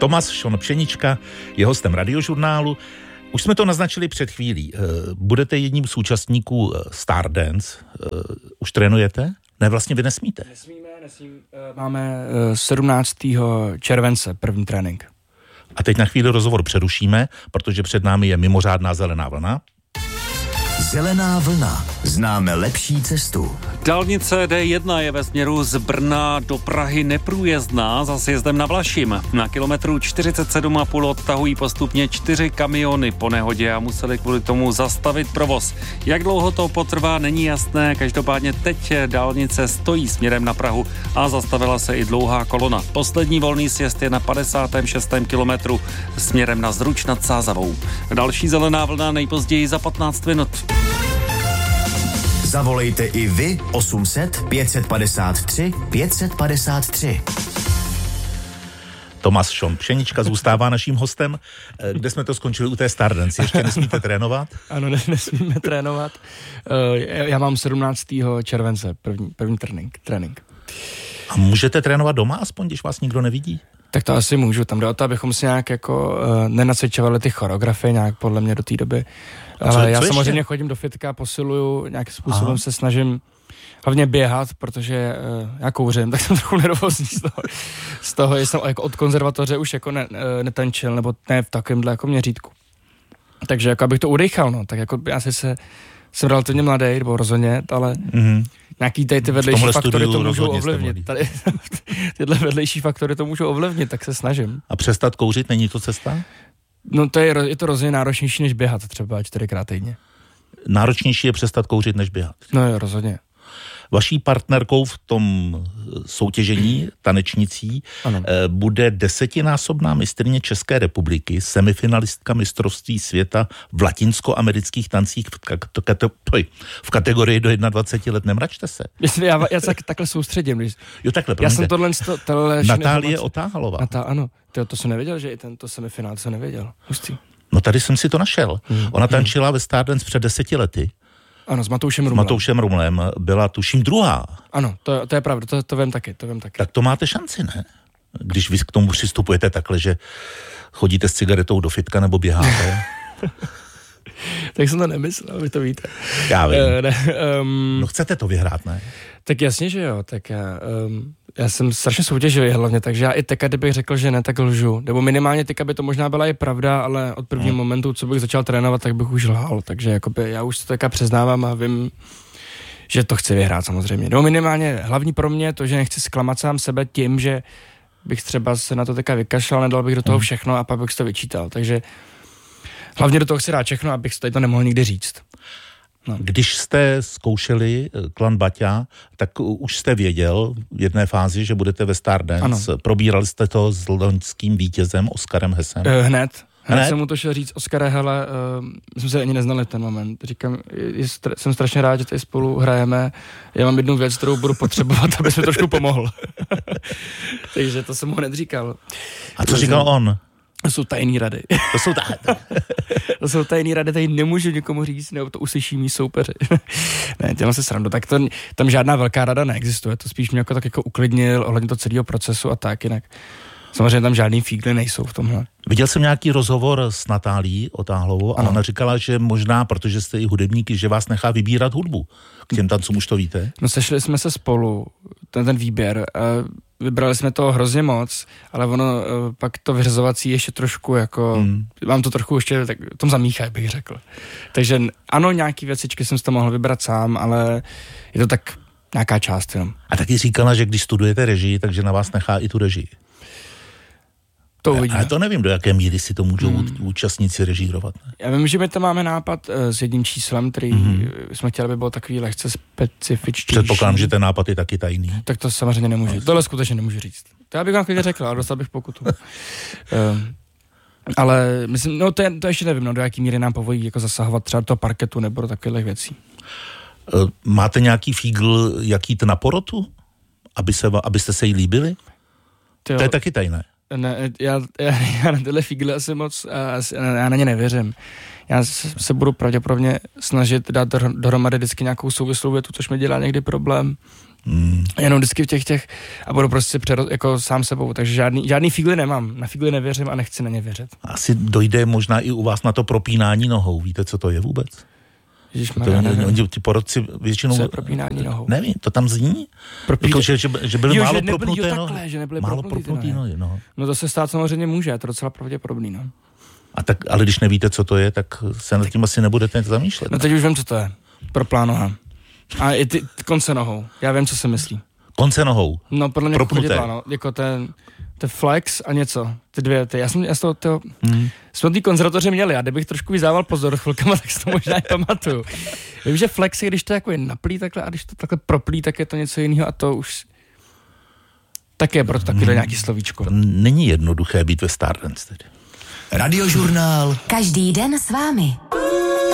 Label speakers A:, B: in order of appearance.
A: Tomas Šon Pšenička je hostem Radiožurnálu. Už jsme to naznačili před chvílí. Budete jedním z účastníků Stardance. Už trénujete? Ne, vlastně vy nesmíte.
B: Nesmíme. Máme 17. července první trénink.
A: A teď na chvíli rozhovor přerušíme, protože před námi je mimořádná zelená vlna.
C: Zelená vlna. Známe lepší cestu.
D: Dálnice D1 je ve směru z Brna do Prahy neprůjezdná za sjezdem na Vlašim. Na kilometru 47,5 odtahují postupně 4 kamiony po nehodě a museli kvůli tomu zastavit provoz. Jak dlouho to potrvá, není jasné, každopádně teď dálnice stojí směrem na Prahu a zastavila se i dlouhá kolona. Poslední volný sjezd je na 56. kilometru směrem na Zruč nad Sázavou. Další zelená vlna nejpozději za 15 minut.
C: Zavolejte i vy 800 553 553.
A: Tomas Šon Pšenička zůstává naším hostem. Kde jsme to skončili u té Stardance? Ještě nesmíte trénovat?
B: Ano, nesmíme trénovat. Já mám 17. července první trénink.
A: A můžete trénovat doma aspoň, když vás nikdo nevidí?
B: Tak to asi můžu. Tam jde o to, abychom si nějak jako nenacvičovali ty choreografie nějak podle mě do té doby. Ale já samozřejmě chodím do fitka, posiluju, nějakým způsobem se snažím hlavně běhat, protože já kouřím, tak jsem trochu nervózní z toho, že jsem jako od konzervatoře už jako netančil, nebo ne v takovémhle jako měřítku. Takže jako abych to udechal, no, tak jako já jsem relativně mladý, nebo rozhodně, ale nějaký tady ty vedlejší faktory to můžou ovlivnit. Tady, tyhle vedlejší faktory to můžou ovlivnit, tak se snažím.
A: A přestat kouřit není to cesta?
B: No je to rozhodně náročnější než běhat třeba 4x týdně.
A: Náročnější je přestat kouřit než běhat?
B: No jo, rozhodně.
A: Vaší partnerkou v tom soutěžení tanečnicí bude 10násobná mistryně České republiky, semifinalistka mistrovství světa v latinskoamerických tancích v kategorii do 21 let. Nemračte se.
B: Já se takhle soustředím.
A: Jo, takhle,
B: já jsem tohle
A: Natálie Otáhalová.
B: Ano, to jsem nevěděl, že i tento semifinál jsem nevěděl. Hustý.
A: No tady jsem si to našel. Ona tančila ve Stardance před 10 lety.
B: Ano, s Matoušem Rumlem.
A: S Matoušem Rumlem byla tuším druhá.
B: Ano, to je pravda, to vím taky.
A: Tak to máte šanci, ne? Když vy k tomu přistupujete takhle, že chodíte s cigaretou do fitka nebo běháte.
B: Tak jsem to nemyslel, vy to víte.
A: Já vím. No chcete to vyhrát, ne?
B: Tak jasně, že jo, tak já jsem strašně soutěživý hlavně, takže já i teď, kdybych řekl, že ne, tak lžu. Nebo minimálně teď, by to možná byla i pravda, ale od prvního momentu, co bych začal trénovat, tak bych už lhal. Takže jakoby já už to teďka přiznávám a vím, že to chci vyhrát samozřejmě. No minimálně hlavní pro mě to, že nechci zklamat sám sebe tím, že bych třeba se na to teďka vykašlal, nedal bych do toho všechno a pak bych si to vyčítal. Takže hlavně do toho chci dát všechno, abych to nemohl nikdy říct. No.
A: Když jste zkoušeli Klan Baťa, tak už jste věděl v jedné fázi, že budete ve Stardance. Ano. Probírali jste to s loňským vítězem Oskarem Hesem?
B: Hned jsem mu to šel říct, Oskare, hele, jsme se ani neznali v ten moment. Říkám, jsem strašně rád, že tady spolu hrajeme. Já mám jednu věc, kterou budu potřebovat, abys mi trošku pomohl. Takže to jsem mu hned říkal.
A: A co říkal on?
B: To jsou tajný rady. To jsou tajný rady, tady nemůžu nikomu říct, nebo to uslyší mý soupeři. Ne, dělám se srandu, tak tam žádná velká rada neexistuje, to spíš mě tak jako uklidnil ohledně toho celého procesu a tak, jinak samozřejmě tam žádný fígly nejsou v tomhle.
A: Viděl jsem nějaký rozhovor s Natálií Otáhlovou a ona říkala, že možná, protože jste i hudebníky, že vás nechá vybírat hudbu. K těm tancům už to víte?
B: No sešli jsme se spolu, ten výběr, vybrali jsme toho hrozně moc, ale ono pak to vyřazovací ještě trošku jako, mám to trochu ještě tak, tom zamíchaj, bych řekl. Takže ano, nějaký věcičky jsem si to mohl vybrat sám, ale je to tak nějaká část jenom.
A: A taky říkala, že když studujete režii, takže na vás nechá i tu režii.
B: To uvidíme.
A: Ale to nevím, do jaké míry si to můžou účastníci režírovat. Ne?
B: Já vím, že my tam máme nápad s jedním číslem, který jsme chtěli, aby byl takový lehce specifičtější.
A: Předpokládám, že ten nápad je taky tajný.
B: Tak to samozřejmě nemůžu. Tohle skutečně nemůžu říct. To já bych vám klidně řekl, ale dostal bych pokutu. Ale myslím, no to ještě nevím, no, do jaký míry nám povolí jako zasahovat třeba do toho parketu nebo do takových věcí.
A: Máte nějaký fígl, jaký na porotu? Abyste se jí líbili? To je taky tajné.
B: Ne, já na tyhle fígle asi moc, já na ně nevěřím. Já se budu pravděpodobně snažit dát dohromady vždycky nějakou souvislou větu, což mi dělá někdy problém. Jenom vždycky v těch a budu prostě jako sám sebou, takže žádný fígly nemám. Na fígly nevěřím a nechci na ně věřit.
A: Asi dojde možná i u vás na to propínání nohou. Víte, co to je vůbec?
B: Ježišmarja,
A: ti porodci většinou...
B: Co je propínání nohou?
A: Nevím, to tam zní? Jako, že byly málo propnuté
B: nohy. Že nebyly
A: málo propnuté nohy, no.
B: No to se stát samozřejmě může, je to docela pravděpodobný, no.
A: Ale když nevíte, co to je, tak se nad tím asi nebudete zamýšlet.
B: No teď už vím, co to je. Proplá noha. A i ty konce nohou. Já vím, co se myslí.
A: Konce nohou?
B: No podle mě chodidla, no. Jako ten flex a něco. Ty dvě, já jsem jsme v té konzervatoře měli, a kdybych trošku vyzával pozor chvilkama, tak si to možná i pamatuju. Vím, že flex je, když to jako je naplí takhle a když to takhle proplí, tak je to něco jiného a to už tak je proto takovýhle nějaký slovíčko.
A: To není jednoduché být ve Stardance tedy.
C: Radiožurnál.
E: Každý den s vámi.